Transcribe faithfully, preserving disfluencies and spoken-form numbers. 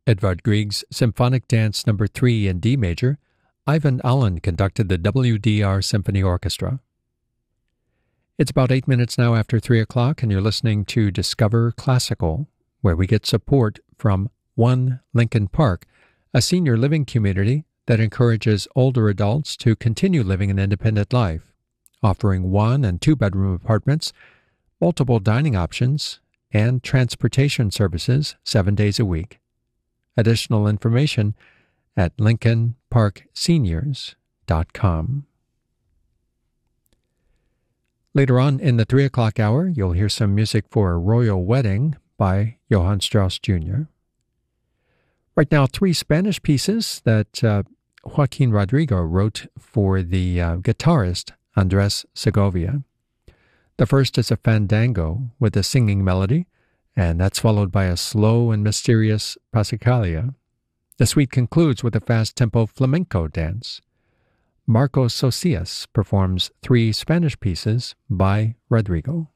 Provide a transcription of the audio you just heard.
Edvard Grieg's Symphonic Dance Number three in D major, Ivan Allen conducted the W D R Symphony Orchestra. It's about eight minutes now after three o'clock, and you're listening to Discover Classical, where we get support from One Lincoln Park, a senior living community that encourages older adults to continue living an independent life, offering one- and two-bedroom apartments, multiple dining options, and transportation services seven days a week. Additional information at lincoln park seniors dot com. Later on in the three o'clock hour, you'll hear some music for a Royal Wedding by Johann Strauss Junior Right now, three Spanish pieces that uh, Joaquin Rodrigo wrote for the uh, guitarist Andres Segovia. The first is a fandango with a singing melody, and that's followed by a slow and mysterious Passacaglia. The suite concludes with a fast-tempo flamenco dance. Marcos Socias performs three Spanish pieces by Rodrigo.